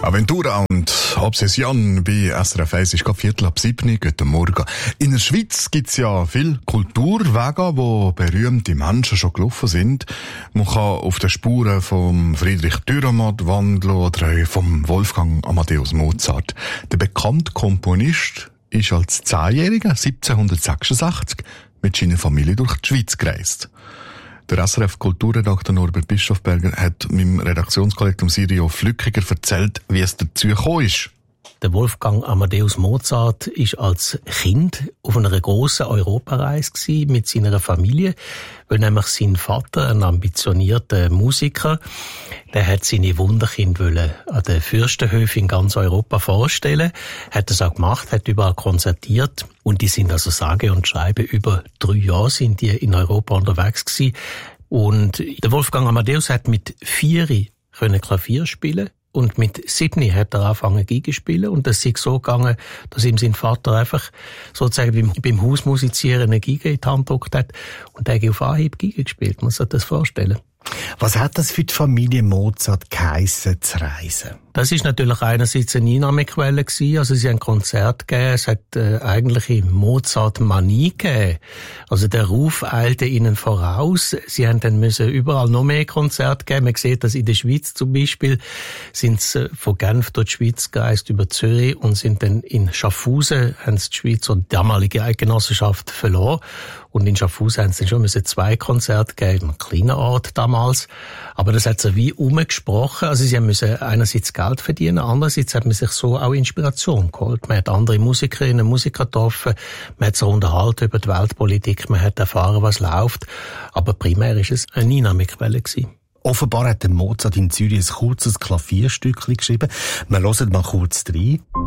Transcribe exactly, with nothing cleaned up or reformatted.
Aventura und Obsession bei S R F eins ist gerade Viertel ab sieben. Guten Morgen. In der Schweiz gibt's ja viele Kulturwege, wo berühmte Menschen schon gelaufen sind. Man kann auf den Spuren vom Friedrich Dürrenmatt wandeln oder vom Wolfgang Amadeus Mozart. Der bekannte Komponist ist als Zehnjähriger siebzehnhundertsechsundsechzig mit seiner Familie durch die Schweiz gereist. Der S R F-Kulturredakteur Norbert Bischofberger hat meinem Redaktionskollegen Sirio Flückiger erzählt, wie es dazu gekommen ist. Der Wolfgang Amadeus Mozart ist als Kind auf einer grossen Europareise gewesen mit seiner Familie, weil nämlich sein Vater, ein ambitionierter Musiker, der hat seine Wunderkinder an den Fürstenhöfen in ganz Europa vorstellen, hat das auch gemacht, hat überall konzertiert und die sind also sage und schreibe über drei Jahre sind die in Europa unterwegs gewesen. Und der Wolfgang Amadeus hat mit vier können Klavier spielen. Und mit sieben hat er angefangen Geige zu spielen und das ist so gegangen, dass ihm sein Vater einfach sozusagen beim, beim Hausmusizieren eine Geige in die Hand gedrückt hat und er hat auf Anhieb Geige gespielt, man muss sich das vorstellen. Was hat das für die Familie Mozart geheissen, zu reisen? Das ist natürlich einerseits eine Einnahmequelle gewesen. Also sie haben Konzert gegeben, es hat äh, eigentliche Mozart-Manie gegeben. Also der Ruf eilte ihnen voraus. Sie haben dann müssen überall noch mehr Konzerte geben. Man sieht das in der Schweiz zum Beispiel. Sind sie von Genf durch die Schweiz gereist über Zürich und sind dann in Schaffhausen, haben sie die Schweiz und die damalige Eidgenossenschaft verloren. Und in Schaffhausen haben sie dann schon müssen zwei Konzerte geben, ein kleiner Ort damals. Aber das hat so wie umgesprochen. Also sie haben müssen einerseits Geld verdienen, andererseits hat man sich so auch Inspiration geholt. Man hat andere Musikerinnen und Musiker getroffen, man hat sich unterhalten über die Weltpolitik, man hat erfahren, was läuft. Aber primär ist es eine Einnahmequelle gewesen. Offenbar hat der Mozart in Zürich ein kurzes Klavierstückchen geschrieben. Wir hören mal kurz rein.